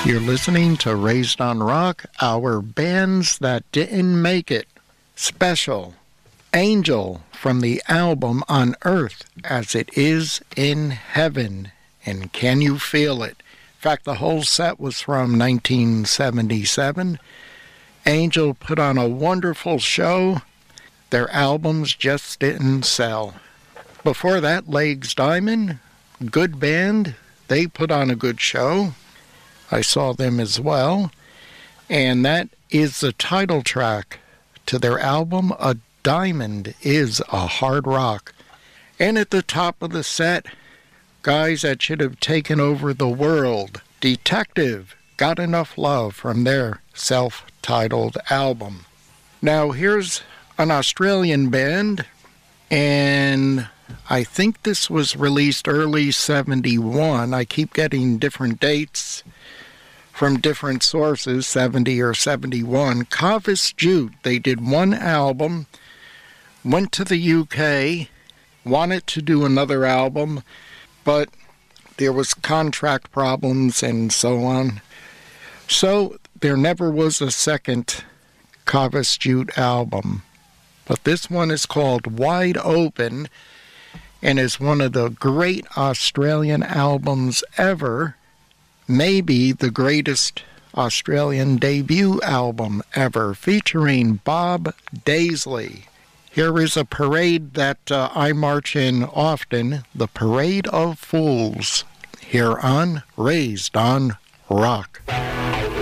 You're listening to Raised on Rock, our bands that didn't make it. Special. Angel from the album On Earth as It Is in Heaven. And Can You Feel It? In fact, the whole set was from 1977. Angel put on a wonderful show. Their albums just didn't sell. Before that, Legs Diamond, good band. They put on a good show. I saw them as well. And that is the title track to their album, A Diamond Is a Hard Rock. And at the top of the set, guys that should have taken over the world, Detective, Got Enough Love from their self-titled album. Now here's an Australian band, and I think this was released early 71. I keep getting different dates from different sources, 70 or 71. Cavus Jute, they did one album, went to the UK, wanted to do another album, but there was contract problems and so on. So there never was a second Cavus Jute album. But this one is called Wide Open and is one of the great Australian albums ever. Maybe the greatest Australian debut album ever, featuring Bob Daisley. Here is a parade that I march in often, the Parade of Fools, here on Raised on Rock.